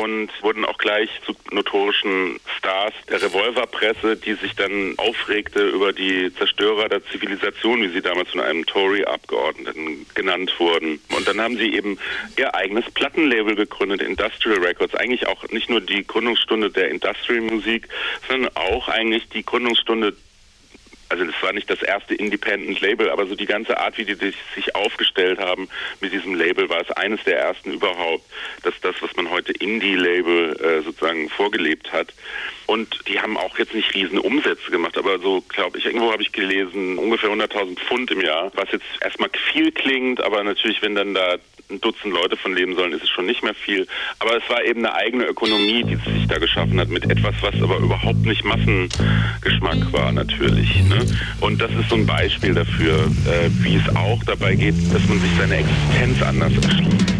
und wurden auch gleich zu notorischen Stars der Revolverpresse, die sich dann aufregte über die Zerstörer der Zivilisation, wie sie damals von einem Tory-Abgeordneten genannt wurden. Und dann haben sie eben ihr eigenes Plattenlabel gegründet, Industrial Records. Eigentlich auch nicht nur die Gründungsstunde der Industrial-Musik, sondern auch eigentlich die Gründungsstunde. Also das war nicht das erste Independent-Label, aber so die ganze Art, wie die sich aufgestellt haben mit diesem Label, war es eines der ersten überhaupt, dass das, was man heute Indie-Label sozusagen vorgelebt hat. Und die haben auch jetzt nicht riesen Umsätze gemacht, aber so, glaube ich, irgendwo habe ich gelesen, ungefähr 100.000 Pfund im Jahr, was jetzt erstmal viel klingt, aber natürlich, wenn dann da ein Dutzend Leute von leben sollen, ist es schon nicht mehr viel. Aber es war eben eine eigene Ökonomie, die sich da geschaffen hat, mit etwas, was aber überhaupt nicht Massengeschmack war natürlich. Ne? Und das ist so ein Beispiel dafür, wie es auch dabei geht, dass man sich seine Existenz anders erschließt.